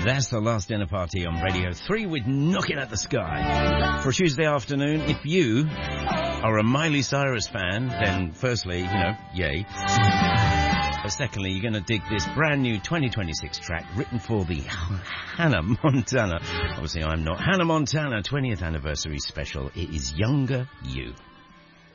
That's the Last Dinner Party on Radio 3 with Knockin' at the Sky. For a Tuesday afternoon, if you are a Miley Cyrus fan, then firstly, yay. But secondly, you're going to dig this brand new 2026 track written for the Hannah Montana, obviously I'm not, Hannah Montana 20th anniversary special. It is Younger You.